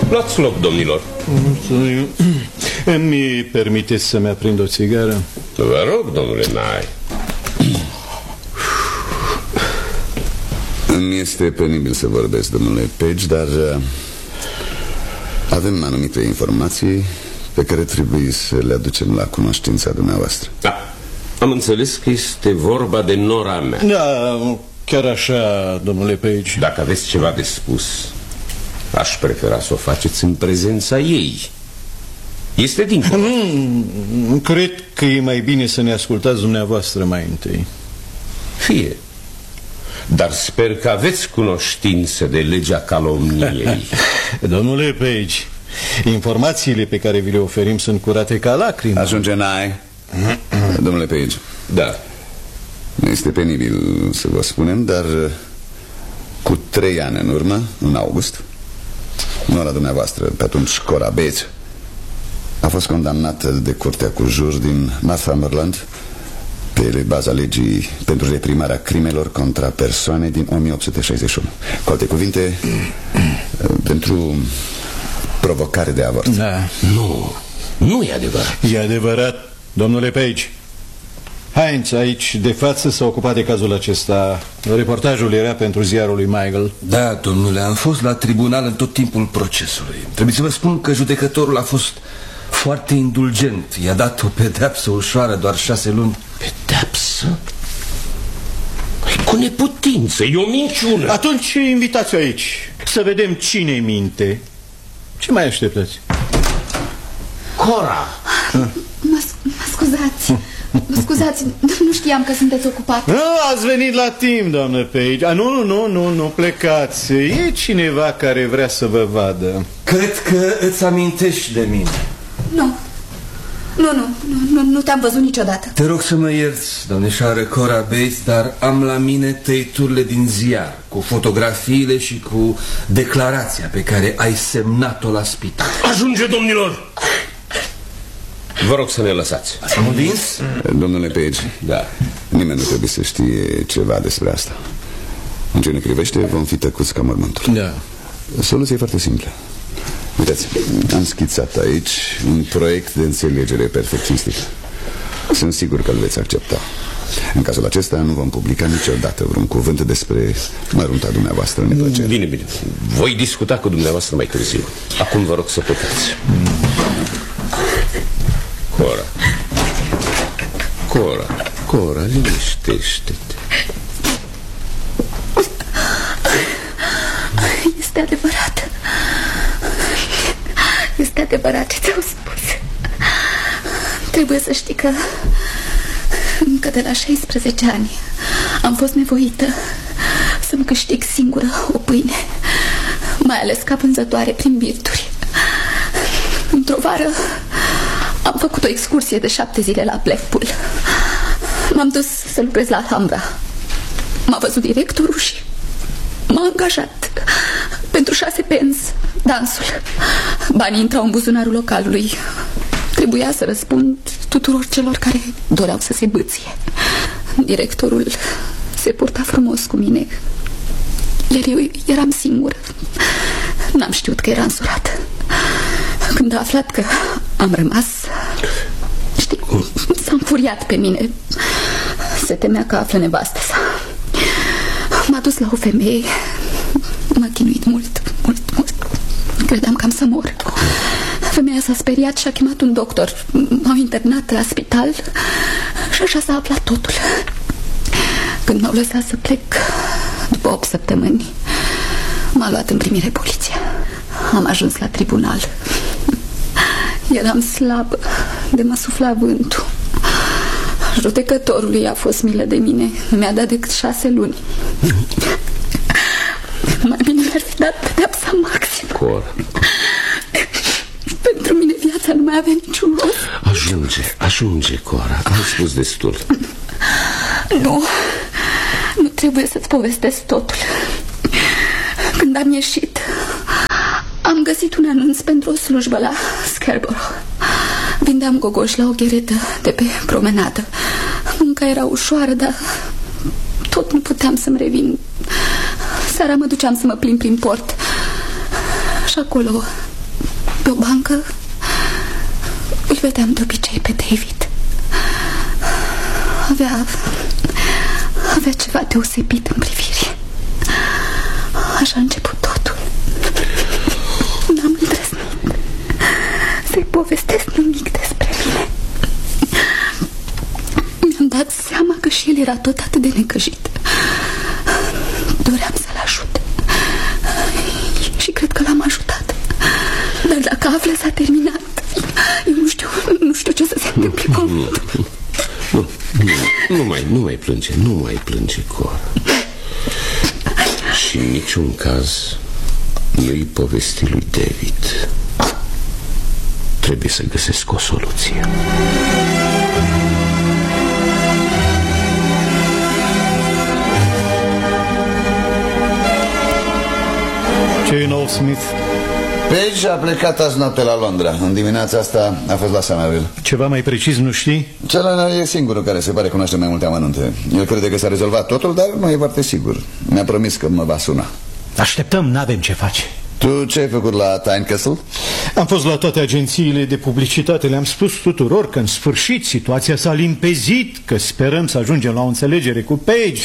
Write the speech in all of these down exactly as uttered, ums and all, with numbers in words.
Luați loc, domnilor. Îmi permiteți să-mi aprind o țigară? Vă rog, domnule Nye. Îmi este penibil să vorbesc, domnule Page, dar avem anumite informații pe care trebuie să le aducem la cunoștința dumneavoastră. Da, am înțeles că este vorba de nora mea. Da, chiar așa, domnule Page. Dacă aveți ceva de spus, aș prefera să o faceți în prezența ei. Este dincolo. Nu, cred că e mai bine să ne ascultați dumneavoastră mai întâi. Fie. Dar sper că aveți cunoștință de legea calomniei. Domnule Page, informațiile pe care vi le oferim sunt curate ca lacrimi. Ajunge, Nye. Domnule Page. Da. Este penibil să vă spunem, dar cu trei ani în urmă, în august, nora dumneavoastră, pe atunci Cora Bates, a fost condamnată de curtea cu jur din Northumberland pe baza legii pentru reprimarea crimelor contra persoane din o mie opt sute șaizeci și unu. Cu alte cuvinte, pentru provocare de avort. Da. Nu, nu e adevărat. E adevărat, domnule Page. Heinz, aici de față, s-a ocupat de cazul acesta. Reportajul era pentru ziarul lui Michael. Da, domnule, am fost la tribunal în tot timpul procesului. Trebuie să vă spun că judecătorul a fost foarte indulgent. I-a dat o pedeapsă ușoară, doar șase luni. Pedeapsă? Cu neputință, e o minciună. Atunci invitați-o aici, să vedem cine minte. Ce mai așteptați? Cora! Mă, mă scuzați. Mă scuzați, nu știam că sunteți ocupat. Nu, ați venit la timp, doamnă Page. A, nu, nu, nu, nu, plecați. E cineva care vrea să vă vadă. Cred că îți amintești de mine. Nu. Nu, nu, nu, nu, nu te-am văzut niciodată. Te rog să mă ierți, domnișoară Cora Bates, dar am la mine tăiturile din ziar, cu fotografiile și cu declarația pe care ai semnat-o la spital. Ajunge, domnilor! Vă rog să ne lăsați. Ați convins? Domnule Page, da. Nimeni nu trebuie să știe ceva despre asta. În ce ne privește, vom fi tăcuți ca mormântul. Da. Soluția e foarte simplă. Uitați, am schițat aici un proiect de înțelegere perfect cinstit. Sunt sigur că îl veți accepta. În cazul acesta nu vom publica niciodată vreun cuvânt despre mărunta dumneavoastră neplăcere. Bine, bine. Voi discuta cu dumneavoastră mai târziu. Acum vă rog să puteți. Cora. Cora. Cora, liniștește-te. Este adevărat. Este adevărat ce ți-au spus. Trebuie să știi că încă de la șaisprezece ani am fost nevoită să-mi câștig singură o pâine, mai ales ca vânzătoare prin birturi. Într-o vară am făcut o excursie de șapte zile la Blackpool. M-am dus să lucrez la Alhambra. M-a văzut directorul și m-a angajat pentru șase penzi dansul. Banii intrau în buzunarul localului. Trebuia să răspund tuturor celor care doreau să se bâție. Directorul se purta frumos cu mine, iar eu eram singură. N-am știut că era însurată. Când a aflat că am rămas, știi, s-a înfuriat pe mine. Se temea că află nevastă sa. M-a dus la o femeie. M-a chinuit mult, mult, mult. Credeam că am să mor. Femeia s-a speriat și a chemat un doctor. M-au internat la spital și așa s-a aflat totul. Când m-au lăsat să plec, după opt săptămâni, m-a luat în primire poliția. Am ajuns la tribunal. Eram slabă, de mă sufla vântul. Judecătorului a fost milă de mine. Nu mi-a dat decât șase luni. Mai bine mi-ar fi dat pedeapsa maximă. Cora. Pentru mine viața nu mai avea niciun rost. Ajunge, ajunge, Cora. Am spus destul. Nu, nu trebuie să-ți povestesc totul. Când am ieșit, am găsit un anunț pentru o slujbă la Scarborough. Vindeam gogoși la o gheretă de pe promenadă. Munca era ușoară, dar tot nu puteam să-mi revin. Seara mă duceam să mă plimb prin port și acolo pe o bancă, îl vedeam de obicei pe David. Avea... avea ceva deosebit în privire. Așa a început totul. N-am îndrăznit să-i povestesc nimic despre mine. Mi-am dat seama că și el era tot atât de necăjit. Doream să-l ajut și cred că l-am ajutat. Dar dacă află s-a terminat, eu nu știu, nu știu ce să se întâmple cu nu, nu, nu, nu mai, nu mai plânge, nu mai plânge, Cora. Și în niciun caz nu-i povesti lui David. Trebuie să găsesc o soluție. Ce-i nou, Smith? Page a plecat azi noapte la Londra. În dimineața asta a fost la Somerville. Ceva mai precis nu știi? Celălalt e singurul care se pare cunoaște mai multe amănunte. El crede că s-a rezolvat totul, dar nu e foarte sigur. Mi-a promis că mă va suna. Așteptăm, n-avem ce face. Tu ce ai făcut la Tynecastle? Am fost la toate agențiile de publicitate. Le-am spus tuturor că în sfârșit situația s-a limpezit, că sperăm să ajungem la o înțelegere cu Page.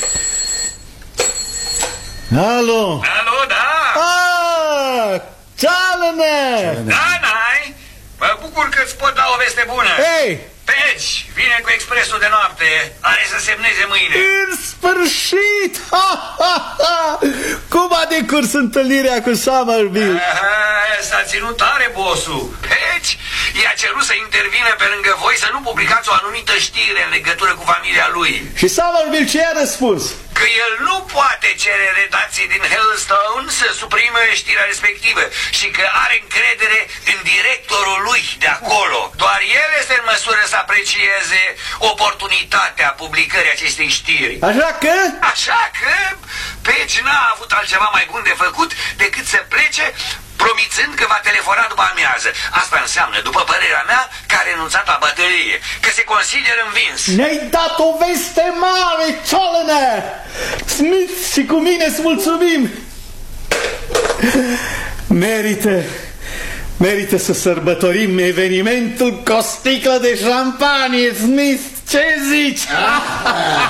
Alo? Alo, da? Ah, Cealăne! Da, n-ai? Mă bucur că îți pot da o veste bună. Hei! Peci, vine cu expresul de noapte. Are să semneze mâine. În sfârșit! Ha, ha, ha. Cum a decurs întâlnirea cu Somerville? S-a ținut tare, bossul. Peci, i-a cerut să intervină pe lângă voi să nu publicați o anumită știre în legătură cu familia lui. Și Somerville ce a răspuns? Că el nu poate cere redacției din Hellstone să suprime știrea respectivă și că are încredere în directorul lui de acolo. Doar el este în măsură să aprecieze oportunitatea publicării acestei știri. Așa că? Așa că Page n-a avut altceva mai bun de făcut decât să plece, promițând că va telefona după amiază. Asta înseamnă, după părerea mea, că a renunțat la bătălie, că se consideră învins. Ne-ai dat o veste mare, Cealăne! Smith și cu mine îți mulțumim! Merită, merită să sărbătorim evenimentul cu o sticlă de șampanie, Smith! Ce zici?